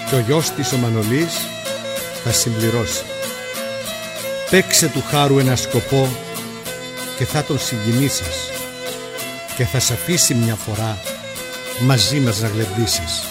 και ο γιος της ο Μανολής θα συμπληρώσει. Παίξε του χάρου ένα σκοπό και θα τον συγκινήσεις και θα σ' αφήσει μια φορά μαζί μας να γλεντήσεις.